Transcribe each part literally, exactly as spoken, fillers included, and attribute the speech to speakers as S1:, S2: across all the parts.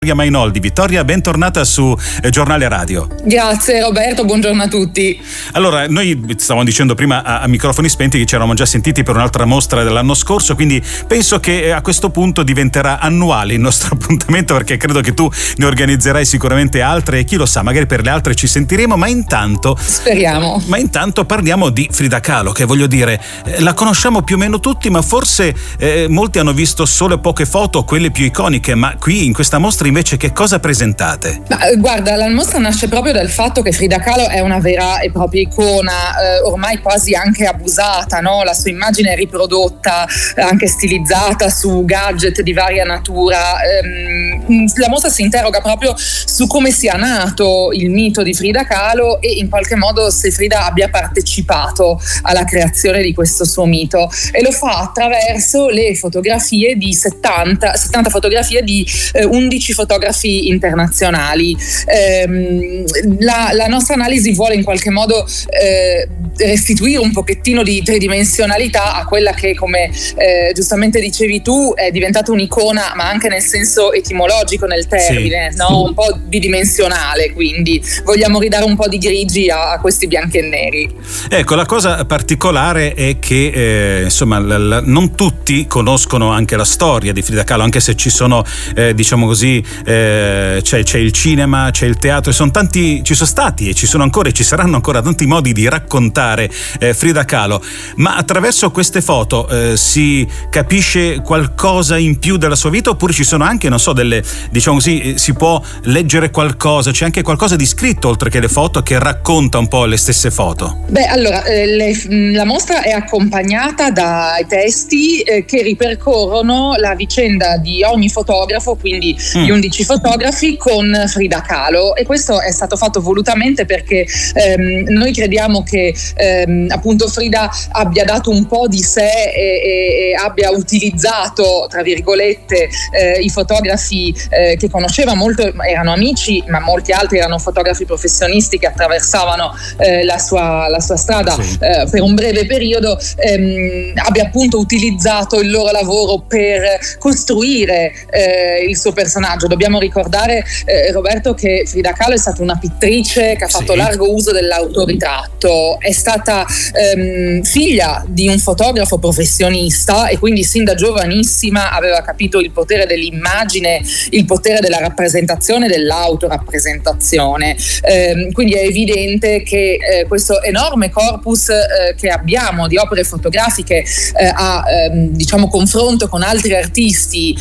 S1: Mainoldi. Vittoria, bentornata su eh, Giornale Radio.
S2: Grazie Roberto, buongiorno a tutti.
S1: Allora, noi stavamo dicendo prima a, a microfoni spenti che ci eravamo già sentiti per un'altra mostra dell'anno scorso, quindi penso che eh, a questo punto diventerà annuale il nostro appuntamento, perché credo che tu ne organizzerai sicuramente altre e chi lo sa, magari per le altre ci sentiremo, ma intanto
S2: speriamo.
S1: Ma intanto parliamo di Frida Kahlo, che voglio dire, eh, la conosciamo più o meno tutti, ma forse eh, molti hanno visto solo poche foto, quelle più iconiche, ma qui in questa mostra invece che cosa presentate?
S2: Ma, guarda, la mostra nasce proprio dal fatto che Frida Kahlo è una vera e propria icona, eh, ormai quasi anche abusata, no? La sua immagine è riprodotta, eh, anche stilizzata su gadget di varia natura. Ehm, la mostra si interroga proprio su come sia nato il mito di Frida Kahlo e in qualche modo se Frida abbia partecipato alla creazione di questo suo mito, e lo fa attraverso le fotografie di settanta, settanta fotografie di eh, undici fotografi internazionali. Eh, la, la nostra analisi vuole in qualche modo eh, restituire un pochettino di tridimensionalità a quella che, come eh, giustamente dicevi tu, è diventata un'icona, ma anche nel senso etimologico nel termine, sì. No? Un po' bidimensionale, quindi vogliamo ridare un po' di grigi a, a questi bianchi e neri.
S1: Ecco, la cosa particolare è che eh, insomma la, la, non tutti conoscono anche la storia di Frida Kahlo, anche se ci sono eh, diciamo così eh, c'è, c'è il cinema, c'è il teatro, e sono tanti, ci sono stati e ci sono ancora e ci saranno ancora tanti modi di raccontare eh, Frida Kahlo, ma attraverso queste foto eh, si capisce qualcosa in più della sua vita, oppure ci sono anche, non so, delle, diciamo così, si può leggere qualcosa, c'è anche qualcosa di scritto oltre che le foto che racconta un po' le stesse foto?
S2: Beh, allora eh, le, la mostra è accompagnata dai testi eh, che ripercorrono la vicenda di ogni fotografo, quindi mm. di undici fotografi con Frida Kahlo, e questo è stato fatto volutamente perché ehm, noi crediamo che ehm, appunto Frida abbia dato un po' di sé e, e, e abbia utilizzato, tra virgolette, eh, i fotografi eh, che conosceva molto, erano amici, ma molti altri erano fotografi professionisti che attraversavano eh, la sua, la sua strada sì. eh, per un breve periodo, ehm, abbia appunto utilizzato il loro lavoro per costruire eh, il suo personaggio. Dobbiamo ricordare, eh, Roberto, che Frida Kahlo è stata una pittrice che ha fatto sì. largo uso dell'autoritratto, è stata ehm, figlia di un fotografo professionista e quindi sin da giovanissima aveva capito il potere dell'immagine, il potere della rappresentazione, dell'autorappresentazione. Ehm, quindi è evidente che eh, questo enorme corpus eh, che abbiamo di opere fotografiche eh, a ehm, diciamo confronto con altri artisti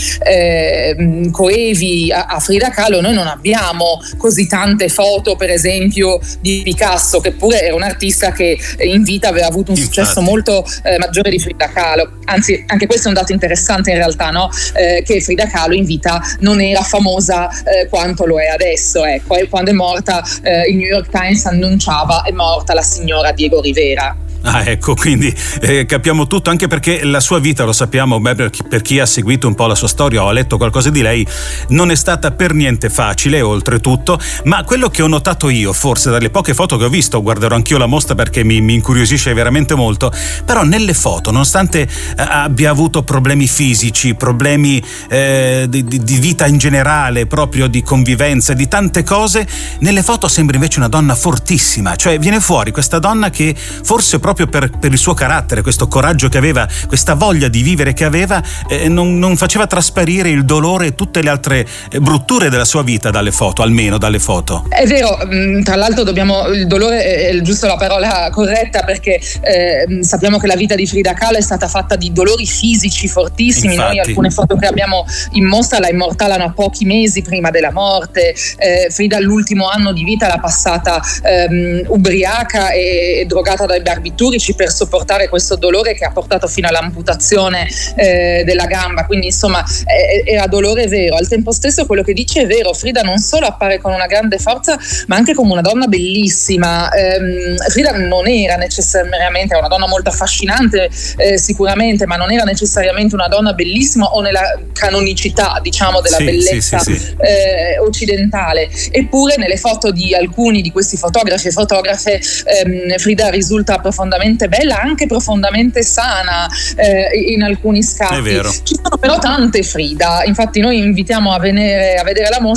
S2: eh, coevi a, a Frida Kahlo, noi non abbiamo così tante foto, per esempio, di Picasso, che pure era un artista che in vita aveva avuto un Infatti. successo molto eh, maggiore di Frida Kahlo. Anzi, anche questo è un dato interessante in realtà, no? Eh, che Frida Kahlo in vita non era famosa eh, quanto lo è adesso. Ecco, e quando è morta eh, il New York Times annunciava: è morta la signora Diego Rivera.
S1: Ah, ecco, quindi eh, capiamo tutto, anche perché la sua vita, lo sappiamo, beh, per, chi, per chi ha seguito un po' la sua storia o ha letto qualcosa di lei, non è stata per niente facile, oltretutto, ma quello che ho notato io, forse dalle poche foto che ho visto, guarderò anch'io la mostra perché mi, mi incuriosisce veramente molto, però nelle foto, nonostante eh, abbia avuto problemi fisici, problemi eh, di, di, di vita in generale, proprio di convivenza, di tante cose, nelle foto sembra invece una donna fortissima, cioè viene fuori questa donna che forse proprio proprio per, per il suo carattere, questo coraggio che aveva, questa voglia di vivere che aveva, eh, non, non faceva trasparire il dolore e tutte le altre eh, brutture della sua vita dalle foto, almeno dalle foto.
S2: È vero, tra l'altro dobbiamo, il dolore è giusto la parola corretta, perché eh, sappiamo che la vita di Frida Kahlo è stata fatta di dolori fisici fortissimi. Infatti. Noi alcune foto che abbiamo in mostra la immortalano a pochi mesi prima della morte. eh, Frida l'ultimo anno di vita l'ha passata ehm, ubriaca e, e drogata dai barbituri per sopportare questo dolore che ha portato fino all'amputazione eh, della gamba, quindi insomma eh, era dolore vero. Al tempo stesso quello che dice è vero, Frida non solo appare con una grande forza ma anche come una donna bellissima. ehm, Frida non era necessariamente, era una donna molto affascinante eh, sicuramente, ma non era necessariamente una donna bellissima o nella canonicità, diciamo, della sì, bellezza sì, sì, sì. Eh, occidentale. Eppure nelle foto di alcuni di questi fotografi e fotografe ehm, Frida risulta profondamente profondamente bella, anche profondamente sana eh, in alcuni scatti.
S1: È vero.
S2: Ci sono però tante Frida, infatti noi invitiamo a venire a vedere la mostra